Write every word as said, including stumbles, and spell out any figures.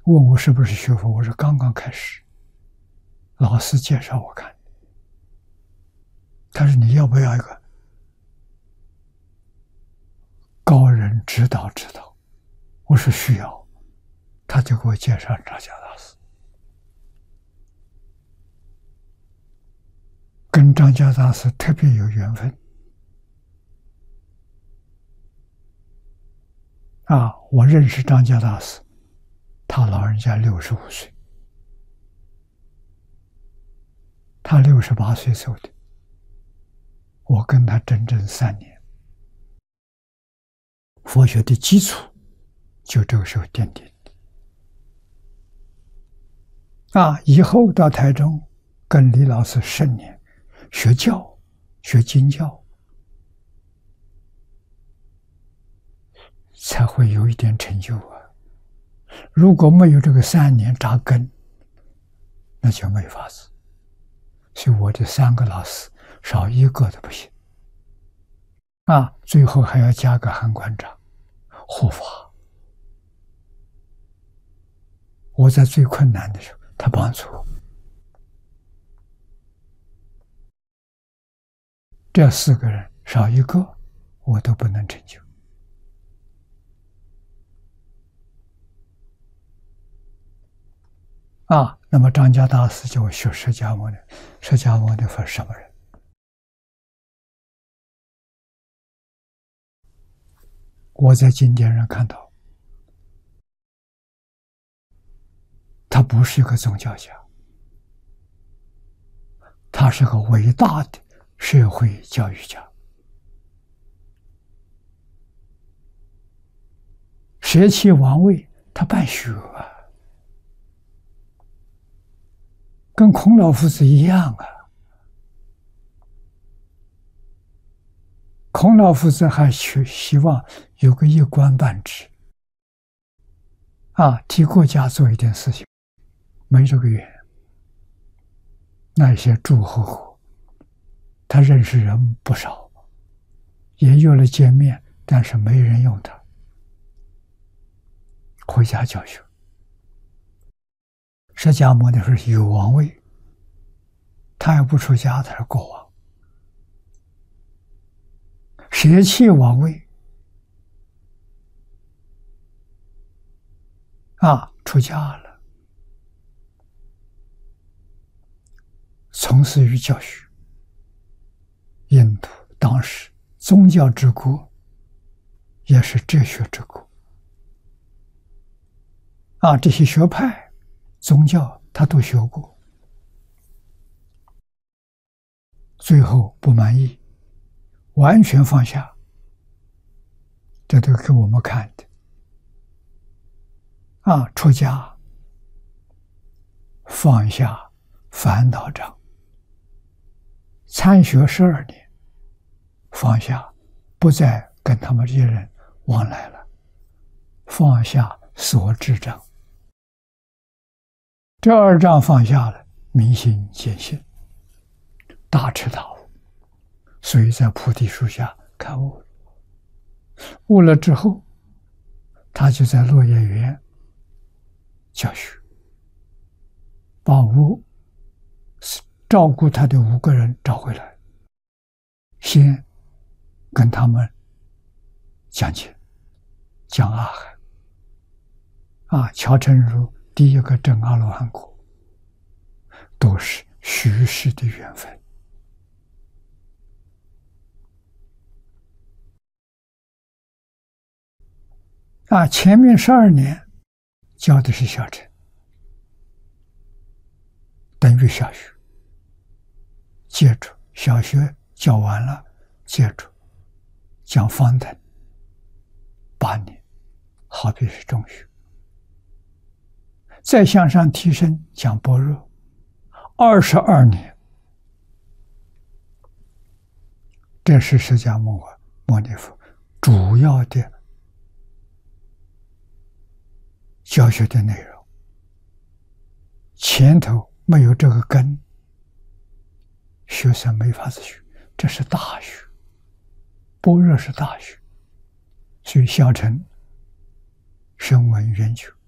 问我是不是学佛，我说刚刚开始，老师介绍我看。他说你要不要一个高人指导指导？我说需要，他就给我介绍张家大师。跟张家大师特别有缘分啊！我认识张家大师，他老人家六十五岁，他六十八岁走的，我跟他整整三年，佛学的基础就这个时候奠定的啊！以后到台中跟李老师十年学教，学经教，才会有一点成就啊！如果没有这个三年扎根，那就没法子。所以我这三个老师少一个都不行啊！最后还要加个韩馆长护法。我在最困难的时候，他帮助我。这四个人少一个，我都不能成就。啊，那么张家大师就学释迦牟尼，释迦牟尼佛是什么人？我在经典上看到，他不是一个宗教家，他是个伟大的社会教育家。舍弃王位，他办学啊，跟孔老夫子一样啊。孔老夫子还希希望有个一官半职啊，替国家做一点事情，没这个缘。那些诸侯国，他认识人不少，也有了见面，但是没人用他，回家教学。释迦牟尼佛是有王位，他也不出家，他是国王。舍弃王位啊，出家了，从事于教学。印度当时宗教之国，也是哲学之国啊，这些学派宗教他都学过，最后不满意，完全放下。这都给我们看的啊，出家放下烦恼障，参学十二年，放下，不再跟他们这些人往来了，放下所知障。这二障放下了，明心见性，大彻大悟，所以在菩提树下开悟了。悟了之后，他就在落叶园教学，把五照顾他的五个人找回来，先跟他们讲解，讲阿含啊，乔成如第一个证阿罗汉果，都是虚实的缘分。啊，前面十二年教的是小乘，等于小学。接着小学教完了，接着讲方等，八年，好比是中学。再向上提升，讲般若，二十二年。这是释迦牟尼佛主要的教学的内容。前头没有这个根，学生没法子学。这是大学，般若是大学，所以小乘声闻缘觉